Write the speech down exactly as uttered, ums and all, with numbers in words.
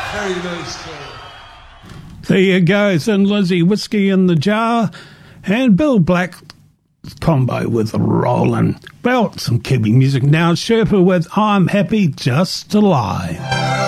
Very nice, Joe. There you go, Thin Lizzy, Whiskey in the Jar, and Bill Black combo with Rollin'. Well, some Kiwi music now. Sherpa with I'm Happy Just to Lie.